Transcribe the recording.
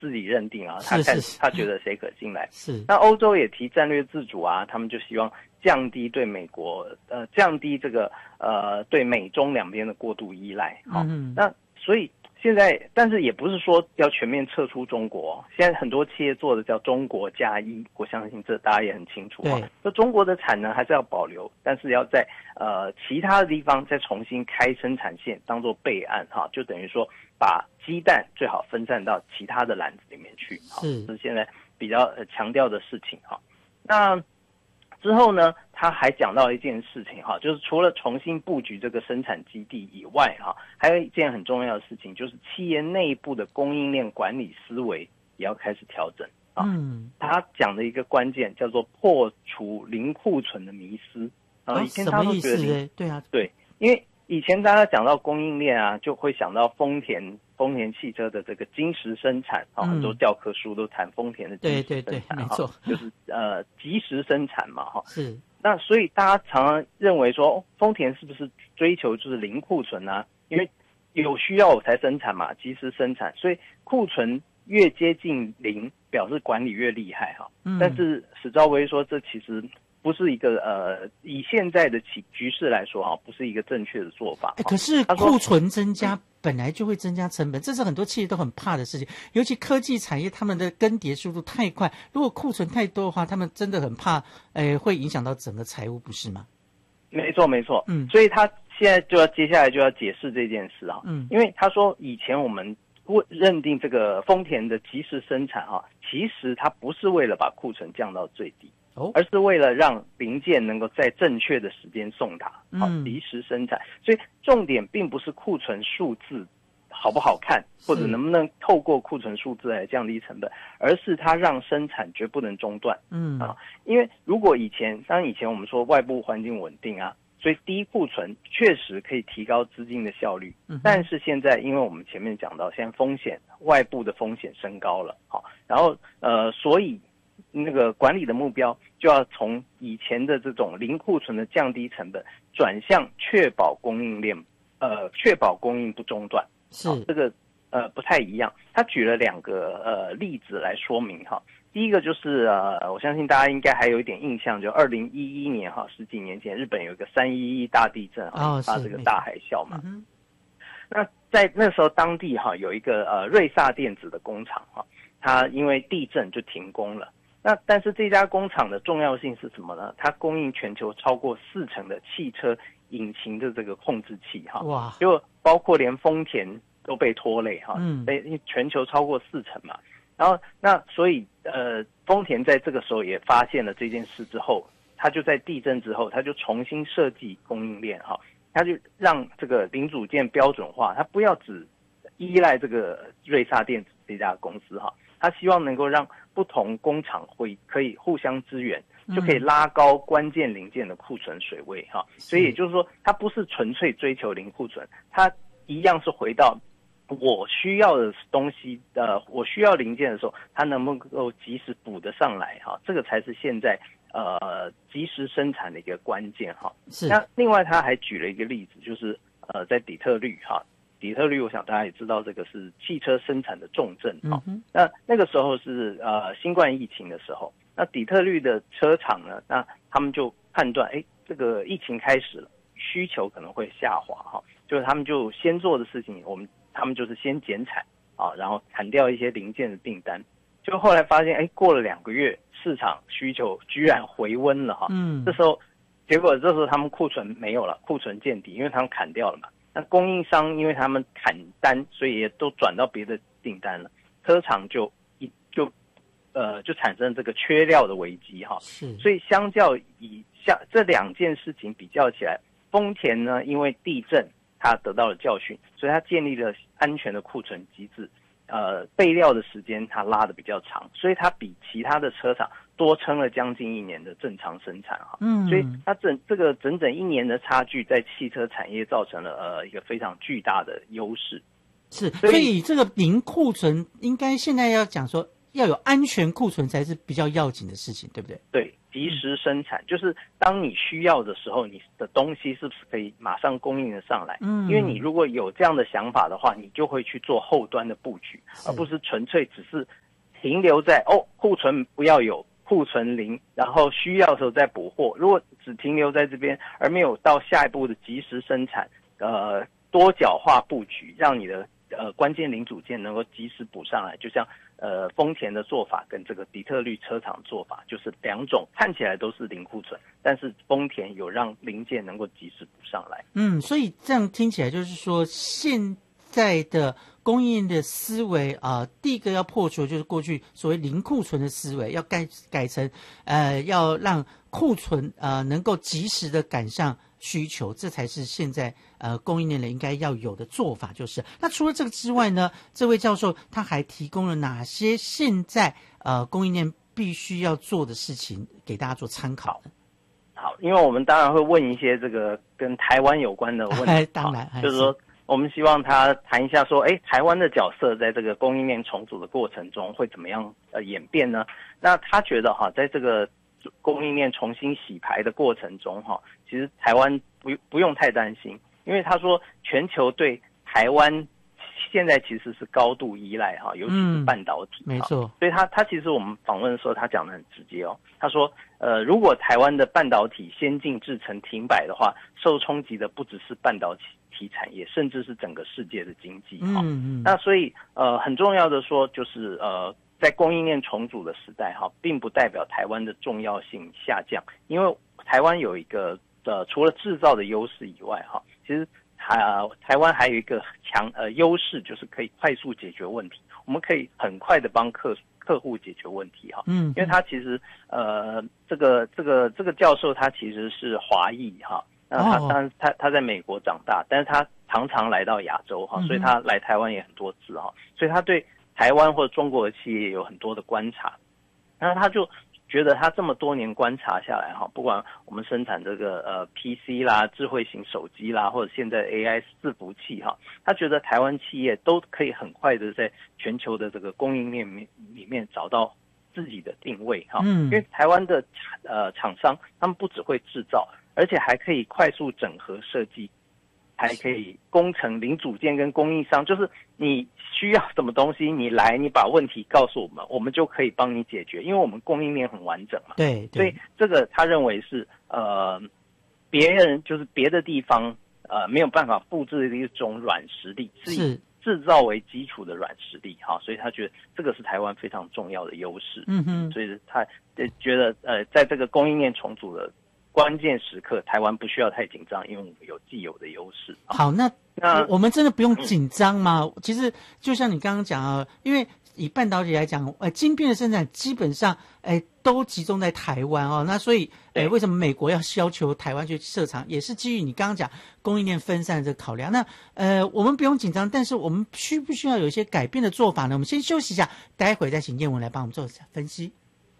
自己认定啊，他觉得谁可信赖。 是。 那欧洲也提战略自主啊，他们就希望降低对美国降低这个对美中两边的过度依赖。好，那所以现在，但是也不是说要全面撤出中国。现在很多企业做的叫中国+1，我相信这大家也很清楚啊。那中国的产能还是要保留，但是要在其他的地方再重新开生产线，当做备案哈，就等于说把鸡蛋最好分散到其他的篮子里面去。是，这是现在比较强调的事情哈。那之后呢，他还讲到一件事情哈，就是除了重新布局这个生产基地以外哈，还有一件很重要的事情，就是企业内部的供应链管理思维也要开始调整啊。他讲的一个关键叫做破除零库存的迷思啊。以前他都觉得对啊， 对，因为以前大家讲到供应链啊，就会想到丰田汽车的这个金石生产啊，很多教科书都谈丰田的金石生产， 没错， 就是即时生产嘛哈。 是。 那所以大家常常认为说，丰田是不是追求就是零库存啊？因为有需要我才生产嘛，即时生产，所以库存越接近零，表示管理越厉害哈。但是史昭威说，这其实不是一个以现在的局势来说哈，不是一个正确的做法。 可是库存增加本来就会增加成本，这是很多企业都很怕的事情。尤其科技产业，他们的更迭速度太快，如果库存太多的话，他们真的很怕，会影响到整个财务，不是吗？ 没错，没错。所以他现在接下来就要解释这件事啊。因为他说以前我们认定这个丰田的即时生产啊，其实它不是为了把库存降到最低。而是为了让零件能够在正确的时间送达，好，及时生产。所以重点并不是库存数字好不好看，或者能不能透过库存数字来降低成本，而是它让生产绝不能中断。因为如果以前我们说外部环境稳定啊，所以低库存确实可以提高资金的效率。但是现在因为我们前面讲到，现在外部的风险升高了，好，然后所以那个管理的目标就要从以前的这种零库存的降低成本，转向确保供应链，确保供应不中断。是这个不太一样。他举了2个例子来说明哈。第一个就是我相信大家应该还有一点印象，就2011年哈，10几年前日本有一个311大地震啊，引发这个大海啸嘛。那在那时候当地哈有一个瑞萨电子的工厂哈，它因为地震就停工了。那但是这家工厂的重要性是什么呢？它供应全球超过40%的汽车引擎的这个控制器哈，哇，就包括连丰田都被拖累哈，全球超过40%嘛。然后那所以丰田在这个时候也发现了这件事之后，他就在地震之后，他就重新设计供应链哈，他就让这个零组件标准化，他不要只依赖这个瑞萨电子这家公司哈。他希望能够让不同工厂可以互相支援，就可以拉高关键零件的库存水位哈。所以也就是说，它不是纯粹追求零库存，它一样是回到我需要的东西，我需要零件的时候，它能不能够及时补得上来哈？这个才是现在及时生产的一个关键哈。是。那另外他还举了一个例子，就是在底特律哈。底特律，我想大家也知道，这个是汽车生产的重镇啊。那个时候是新冠疫情的时候，那底特律的车厂呢，那他们就判断，这个疫情开始了，需求可能会下滑哈，就是他们就先做的事情，他们就是先减产啊，然后砍掉一些零件的订单。就后来发现，过了2个月，市场需求居然回温了哈。结果这时候他们库存没有了，库存见底，因为他们砍掉了嘛。那供应商因为他们砍单，所以也都转到别的订单了，车厂就产生这个缺料的危机哈。是，所以相较这2件事情比较起来，丰田呢因为地震它得到了教训，所以它建立了安全的库存机制，备料的时间它拉得比较长，所以它比其他的车厂多撑了将近1年的正常生产哈。所以它整1年的差距，在汽车产业造成了一个非常巨大的优势。 是，所以这个零库存应该现在要讲说要有安全库存才是比较要紧的事情，对不对？ 即时生产，就是当你需要的时候，你的东西是不是可以马上供应得上来？因为你如果有这样的想法的话，你就会去做后端的布局，而不是纯粹只是停留在库存不要有，库存零，然后需要的时候再补货。如果只停留在这边，而没有到下一步的即时生产，多角化布局，让你的关键零组件能够及时补上来，就像丰田的做法跟这个底特律车厂做法，就是两种看起来都是零库存，但是丰田有让零件能够及时补上来。 所以这样听起来就是说，现在的供应链的思维第一个要破除就是过去所谓零库存的思维，要改成要让库存能够及时的赶上需求，这才是现在供应链应该要有的做法。就是那除了这个之外呢，这位教授他还提供了哪些现在供应链必须要做的事情给大家做参考呢？ 好，因为我们当然会问一些这个跟台湾有关的问题， 当然就是说我们希望他谈一下说，台湾的角色在这个供应链重组的过程中会怎么样演变呢？那他觉得在这个供应链重新洗牌的过程中其实台湾不用太担心，因为他说全球对台湾现在其实是高度依赖尤其是半导体， 没错。 所以他其实我们访问的时候他讲得很直接他说如果台湾的半导体先进制程停摆的话，受冲击的不只是半导体产业，甚至是整个世界的经济那所以很重要的说就是在供应链重组的时代并不代表台湾的重要性下降，因为台湾有一个除了制造的优势以外其实台湾还有一个优势，就是可以快速解决问题，我们可以很快的帮客户解决问题因为他其实这个教授他其实是华裔那他在美国长大，但是他常常来到亚洲所以他来台湾也很多次所以他对台湾或者中国的企业有很多的观察，那他就觉得他这么多年观察下来不管我们生产这个PC 啦、智慧型手机啦，或者现在 AI 伺服器他觉得台湾企业都可以很快的在全球的这个供应链里面找到自己的定位因为台湾的厂商他们不只会制造，而且还可以快速整合设计，还可以工程零组件跟供应商，就是你需要什么东西你把问题告诉我们，我们就可以帮你解决，因为我们供应链很完整嘛。 对， 所以这个他认为是别人就是别的地方没有办法复制的一种软实力，是以制造为基础的软实力所以他觉得这个是台湾非常重要的优势。所以他觉得在这个供应链重组的关键时刻，台湾不需要太紧张，因为我们有既有的优势。 好，那我们真的不用紧张吗？其实就像你刚刚讲因为以半导体来讲，晶片的生产基本上都集中在台湾那所以为什么美国要要求台湾去设厂，也是基于你刚刚讲供应链分散的考量。那我们不用紧张，但是我们需不需要有一些改变的做法呢？我们先休息一下，待会再请燕文来帮我们做分析。